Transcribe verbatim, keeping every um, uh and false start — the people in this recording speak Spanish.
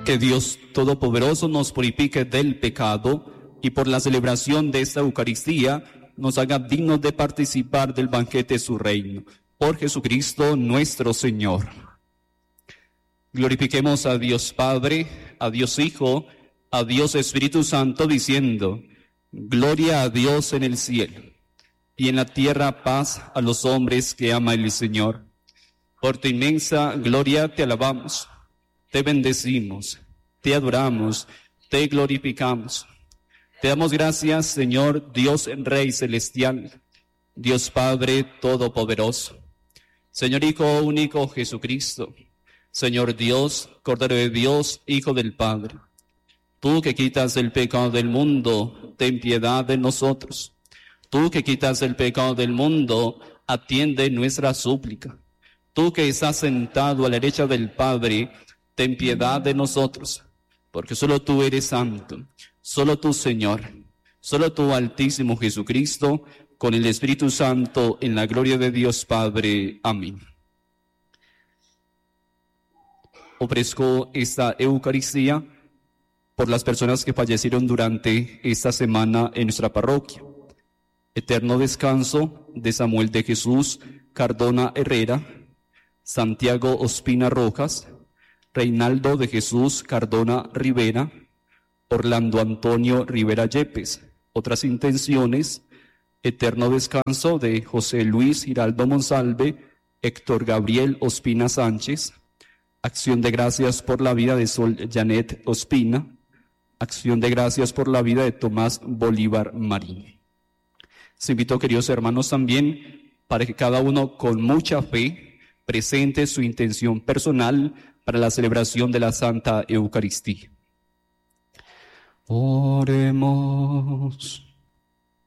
Que Dios Todopoderoso nos purifique del pecado y por la celebración de esta Eucaristía nos haga dignos de participar del banquete de su reino. Por Jesucristo nuestro Señor. Glorifiquemos a Dios Padre, a Dios Hijo, a Dios Espíritu Santo, diciendo: Gloria a Dios en el cielo, y en la tierra paz a los hombres que ama el Señor. Por tu inmensa gloria te alabamos, te bendecimos, te adoramos, te glorificamos. Te damos gracias, Señor, Dios Rey Celestial, Dios Padre Todopoderoso, Señor Hijo único Jesucristo, Señor Dios, Cordero de Dios, Hijo del Padre. Tú que quitas el pecado del mundo, ten piedad de nosotros. Tú que quitas el pecado del mundo, atiende nuestra súplica. Tú que estás sentado a la derecha del Padre, ten piedad de nosotros, porque solo tú eres santo, solo tú, Señor, solo tú, Altísimo Jesucristo, con el Espíritu Santo, en la gloria de Dios Padre. Amén. Ofrezco esta Eucaristía por las personas que fallecieron durante esta semana en nuestra parroquia. Eterno descanso de Samuel de Jesús Cardona Herrera, Santiago Ospina Rojas, Reinaldo de Jesús Cardona Rivera, Orlando Antonio Rivera Yepes. Otras intenciones: eterno descanso de José Luis Giraldo Monsalve, Héctor Gabriel Ospina Sánchez. Acción de gracias por la vida de Sol Janet Ospina. Acción de gracias por la vida de Tomás Bolívar Marín. Les invito, queridos hermanos, también para que cada uno con mucha fe presente su intención personal para la celebración de la Santa Eucaristía. Oremos.